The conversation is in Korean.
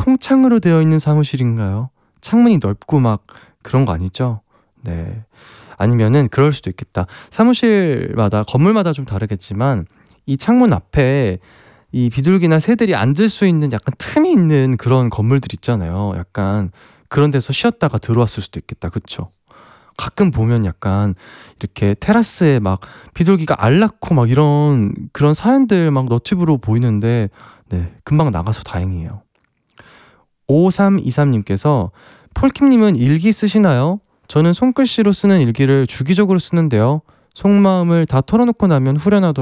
통창으로 되어 있는 사무실인가요? 창문이 넓고 막 그런 거 아니죠? 네. 아니면은 그럴 수도 있겠다. 사무실마다, 건물마다 좀 다르겠지만 이 창문 앞에 이 비둘기나 새들이 앉을 수 있는 약간 틈이 있는 그런 건물들 있잖아요. 약간 그런 데서 쉬었다가 들어왔을 수도 있겠다. 그쵸? 가끔 보면 약간 이렇게 테라스에 막 비둘기가 알 낳고 막 이런 그런 사연들 막 너튜브로 보이는데, 네, 금방 나가서 다행이에요. 5323님께서 폴킴님은 일기 쓰시나요? 저는 손글씨로 쓰는 일기를 주기적으로 쓰는데요. 속마음을 다 털어놓고 나면 후련하더라고요.